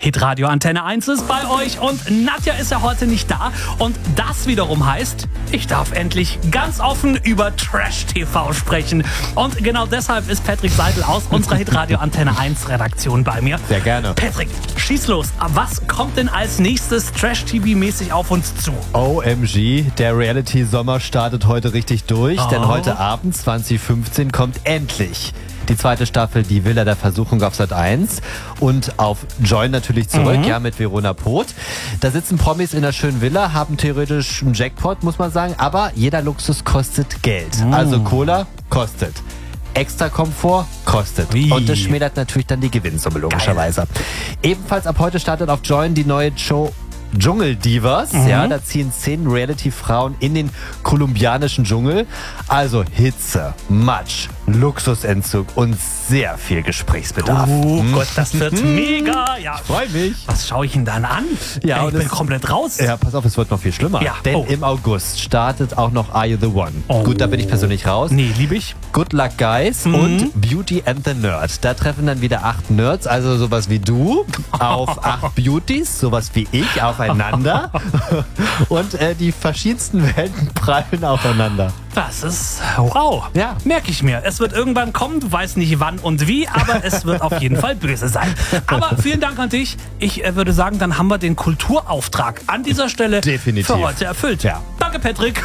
Hitradio Antenne 1 ist bei euch und Nadja ist ja heute nicht da. Und das wiederum heißt, ich darf endlich ganz offen über Trash-TV sprechen. Und genau deshalb ist Patrick Seidel aus unserer Hitradio Antenne 1 Redaktion bei mir. Sehr gerne. Patrick, schieß los. Was kommt denn als nächstes Trash-TV-mäßig auf uns zu? OMG, der Reality-Sommer startet heute richtig durch, denn heute Abend 20:15 kommt endlich die zweite Staffel Die Villa der Versuchung auf Sat.1 und auf Join natürlich zurück, ja, mit Verona Poth. Da sitzen Promis in der schönen Villa, haben theoretisch einen Jackpot, muss man sagen, aber jeder Luxus kostet Geld. Also Cola kostet. Extra Komfort kostet. Wie? Und das schmälert natürlich dann die Gewinnsumme, logischerweise. Ebenfalls ab heute startet auf Join die neue Show Dschungeldivas. Ja, da ziehen 10 Reality-Frauen in den kolumbianischen Dschungel. Also Hitze, Matsch, Luxusentzug und sehr viel Gesprächsbedarf. Oh Gott, das wird mega. Ja, Freu mich. was schaue ich denn dann an? Ja, ich und bin es- komplett raus. Ja, pass auf, es wird noch viel schlimmer. Ja. Denn Oh. im August startet auch noch Are You The One. Gut, da bin ich persönlich raus. Nee, lieb ich. Good Luck Guys und Beauty and the Nerd. Da treffen dann wieder 8 Nerds, also sowas wie du, auf 8 Beauties, sowas wie ich, aufeinander. Und die verschiedensten Welten prallen aufeinander. Das ist wow. Ja. Merke ich mir. Es wird irgendwann kommen, du weißt nicht wann und wie, aber es wird auf jeden Fall böse sein. Aber vielen Dank an dich. Ich würde sagen, dann haben wir den Kulturauftrag an dieser Stelle Definitiv. für heute erfüllt. Ja. Danke, Patrick.